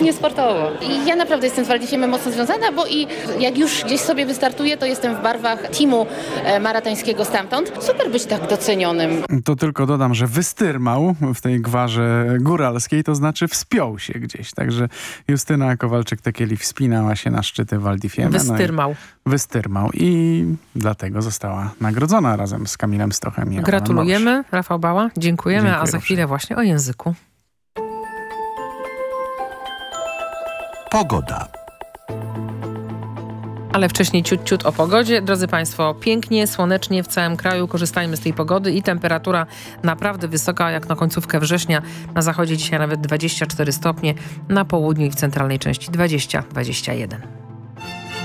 głównie sportowo. I ja naprawdę jestem z Val di Fiemme mocno związana, bo i jak już gdzieś sobie wystartuję, to jestem w barwach teamu maratońskiego stamtąd. Super być tak docenionym. To tylko dodam, że wystyrmał w tej gwarze góralskiej, to znaczy wspiął się gdzieś. Także Justyna Kowalczyk-Tekieli wspinała się na szczyty Val di Fiemme. Wystyrmał. Wystyrmał i dlatego została nagrodzona razem z Kamilem Stochem i Romanem Gratulujemy, Rafał Bała. Dziękujemy, Dziękuję a za chwilę właśnie o języku. Pogoda. Ale wcześniej ciut o pogodzie. Drodzy Państwo, pięknie, słonecznie w całym kraju. Korzystajmy z tej pogody i temperatura naprawdę wysoka, jak na końcówkę września. Na zachodzie dzisiaj nawet 24 stopnie, na południu i w centralnej części 20-21.